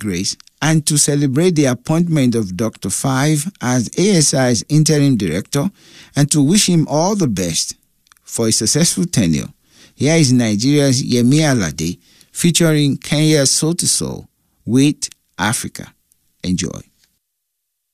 grace and to celebrate the appointment of Dr. Five as ASI's interim director and to wish him all the best for a successful tenure. Here is Nigeria's Yemi Alade featuring Kenya's Soul to Soul with Africa. Enjoy.